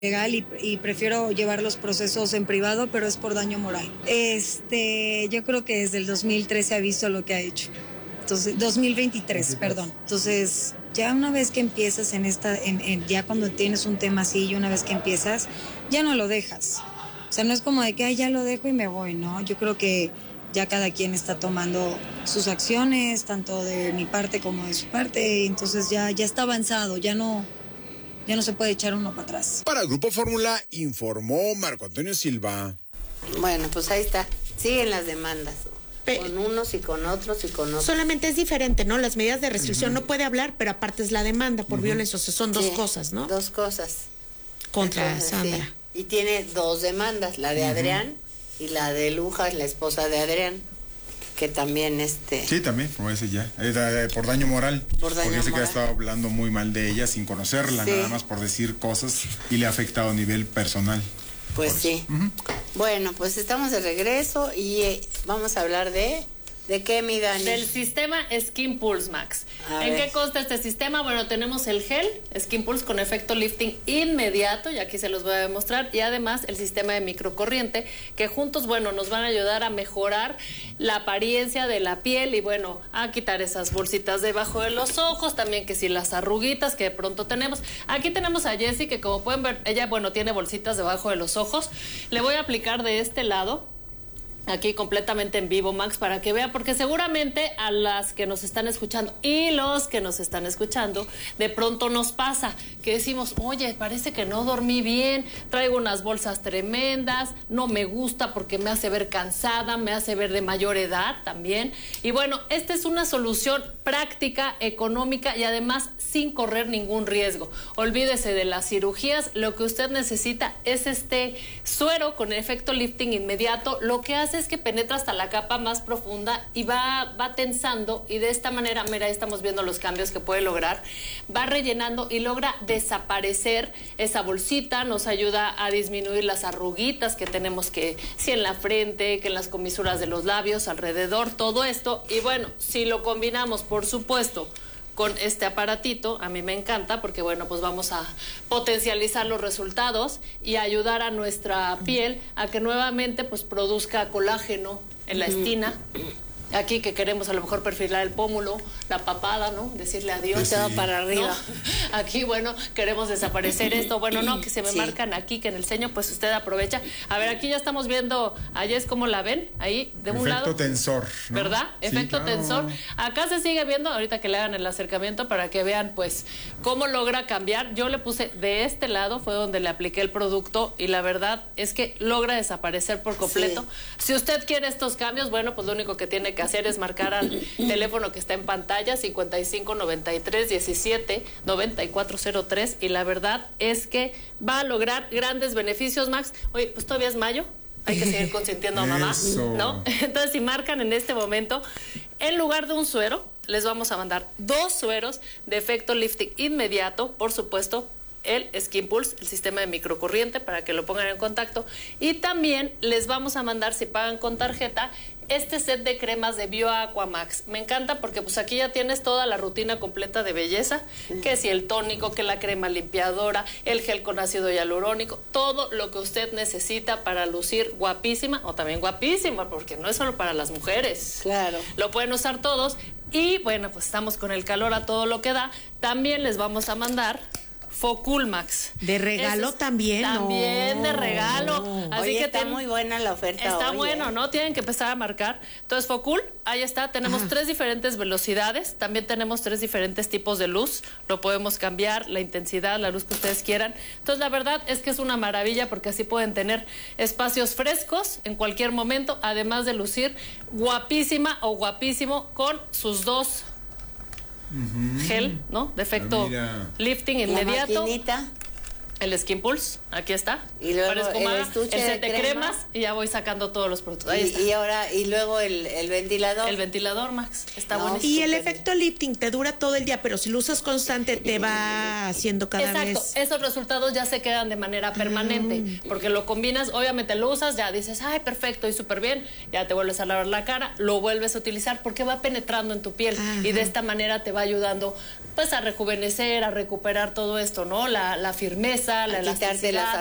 legal y prefiero llevar los procesos en privado, pero es por daño moral. Yo creo que desde el 2013 ha visto lo que ha hecho. Entonces, 2023, perdón. Entonces, ya una vez que empiezas ya cuando tienes un tema así y una vez que empiezas, ya no lo dejas. O sea, no es como de que ya lo dejo y me voy, ¿no? Yo creo que ya cada quien está tomando sus acciones, tanto de mi parte como de su parte, entonces ya está avanzado, ya no se puede echar uno para atrás. Para el Grupo Fórmula, informó Marco Antonio Silva. Bueno, pues ahí está. Siguen las demandas. Con unos y con otros y con otros. Solamente es diferente, ¿no? Las medidas de restricción no puede hablar, pero aparte es la demanda por violencia. O sea, son dos cosas, ¿no? Dos cosas. Contra Sandra. Sí. Y tiene dos demandas, la de Adrián y la de Lujas, la esposa de Adrián. Que también Sí, también, como ese ya, por daño moral. Porque dice que ha estado hablando muy mal de ella sin conocerla, nada más por decir cosas y le ha afectado a nivel personal. Pues sí. Bueno, pues estamos de regreso y vamos a hablar ¿de qué, mi Dani? Del sistema Skin Pulse, Max. ¿En qué consta este sistema? Bueno, tenemos el gel Skin Pulse con efecto lifting inmediato, y aquí se los voy a demostrar, y además el sistema de microcorriente, que juntos, bueno, nos van a ayudar a mejorar la apariencia de la piel y, bueno, a quitar esas bolsitas debajo de los ojos, también que si las arruguitas que de pronto tenemos. Aquí tenemos a Jessie, que como pueden ver, ella, bueno, tiene bolsitas debajo de los ojos. Le voy a aplicar de este lado, aquí completamente en vivo, Max, para que vea, porque seguramente a las que nos están escuchando y los que nos están escuchando, de pronto nos pasa que decimos, oye, parece que no dormí bien, traigo unas bolsas tremendas, no me gusta porque me hace ver cansada, me hace ver de mayor edad también. Y bueno, esta es una solución práctica, económica y además sin correr ningún riesgo. Olvídese de las cirugías, lo que usted necesita es este suero con efecto lifting inmediato. Lo que hace es que penetra hasta la capa más profunda y va tensando, y de esta manera, mira, ahí estamos viendo los cambios que puede lograr, va rellenando y logra desaparecer esa bolsita, nos ayuda a disminuir las arruguitas que tenemos, que si en la frente, que en las comisuras de los labios, alrededor, todo esto. Y bueno, si lo combinamos, por supuesto, con este aparatito, a mí me encanta porque, bueno, pues vamos a potencializar los resultados y ayudar a nuestra piel a que nuevamente pues produzca colágeno en la esquina. Aquí que queremos a lo mejor perfilar el pómulo, la papada, ¿no? Decirle adiós, todo para arriba. ¿No? Aquí, bueno, queremos desaparecer esto. Bueno, no, que se me marcan aquí, que en el ceño, pues usted aprovecha. A ver, aquí ya estamos viendo a Jess, ¿cómo la ven? Ahí, de un lado. Efecto tensor, ¿no? ¿Verdad? Sí, Efecto claro. tensor. Acá se sigue viendo, ahorita que le hagan el acercamiento para que vean, pues, cómo logra cambiar. Yo le puse de este lado, fue donde le apliqué el producto, y la verdad es que logra desaparecer por completo. Sí. Si usted quiere estos cambios, bueno, pues lo único que tiene que hacer es marcar al teléfono que está en pantalla, 55 93 17 9403, y la verdad es que va a lograr grandes beneficios, Max. Oye, pues todavía es mayo, hay que seguir consintiendo a mamá, ¿no? Entonces, si marcan en este momento, en lugar de un suero, les vamos a mandar 2 sueros de efecto lifting inmediato, por supuesto, el Skin Pulse, el sistema de microcorriente, para que lo pongan en contacto, y también les vamos a mandar, si pagan con tarjeta, este set de cremas de BioAqua Max. Me encanta porque pues aquí ya tienes toda la rutina completa de belleza, que si el tónico, que la crema limpiadora, el gel con ácido hialurónico, todo lo que usted necesita para lucir guapísima, o también guapísima, porque no es solo para las mujeres. Claro. Lo pueden usar todos. Y bueno, pues estamos con el calor a todo lo que da. También les vamos a mandar Focul Max. ¿De regalo también? También de regalo. Así Oye, que está muy buena la oferta. Está bueno, ¿no? Tienen que empezar a marcar. Entonces, Focul, ahí está. Tenemos 3 diferentes velocidades. También tenemos 3 diferentes tipos de luz. Lo podemos cambiar, la intensidad, la luz que ustedes quieran. Entonces, la verdad es que es una maravilla porque así pueden tener espacios frescos en cualquier momento, además de lucir guapísima o guapísimo con sus 2 gel, ¿no? De efecto lifting inmediato. El Skin Pulse, aquí está. Y luego el estuche el set de de cremas, y ya voy sacando todos los productos. Ahí está. Y luego el ventilador. El ventilador, Max, está buenísimo. Y el efecto lifting te dura todo el día, pero si lo usas constante te va haciendo cada vez. Exacto, esos resultados ya se quedan de manera permanente, porque lo combinas, obviamente lo usas, ya dices, ay, perfecto y súper bien, ya te vuelves a lavar la cara, lo vuelves a utilizar porque va penetrando en tu piel. Y de esta manera te va ayudando pues a rejuvenecer, a recuperar todo esto, ¿no? La firmeza, fuerza, la elasticidad.